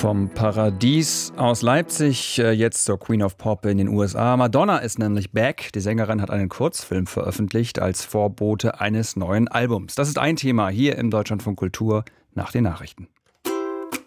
Vom Paradies aus Leipzig jetzt zur Queen of Pop in den USA. Madonna ist nämlich back. Die Sängerin hat einen Kurzfilm veröffentlicht als Vorbote eines neuen Albums. Das ist ein Thema hier im Deutschlandfunk Kultur nach den Nachrichten.